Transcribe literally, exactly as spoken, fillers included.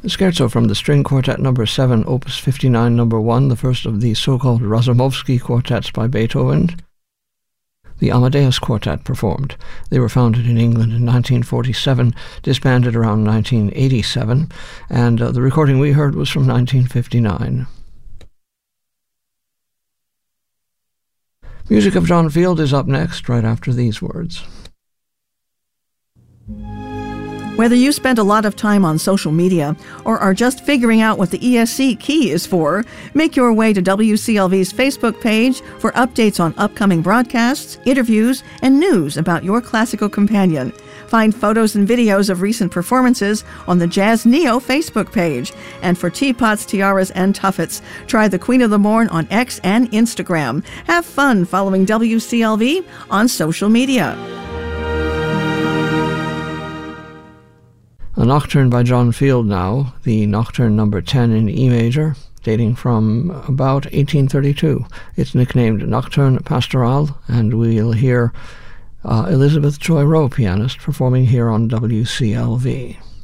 The Scherzo from the String Quartet number seven, opus fifty-nine, number one, the first of the so-called Razumovsky quartets by Beethoven. The Amadeus Quartet performed. They were founded in England in nineteen forty-seven, disbanded around nineteen eighty-seven, and uh, the recording we heard was from nineteen fifty-nine. Music of John Field is up next, right after these words. Whether you spend a lot of time on social media or are just figuring out what the E S C key is for, make your way to W C L V's Facebook page for updates on upcoming broadcasts, interviews, and news about your classical companion. Find photos and videos of recent performances on the Jazz Neo Facebook page. And for teapots, tiaras, and tuffets, try the Queen of the Morn on X and Instagram. Have fun following W C L V on social media. A nocturne by John Field now, the Nocturne number ten in E major, dating from about eighteen thirty-two. It's nicknamed Nocturne Pastorale, and we'll hear uh, Elizabeth Joy Rowe, pianist, performing here on W C L V.